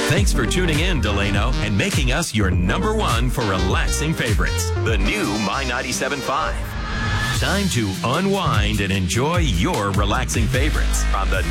Thanks for tuning in, Delano, and making us your number one for relaxing favorites. The new My 97.5. Time to unwind and enjoy your relaxing favorites on the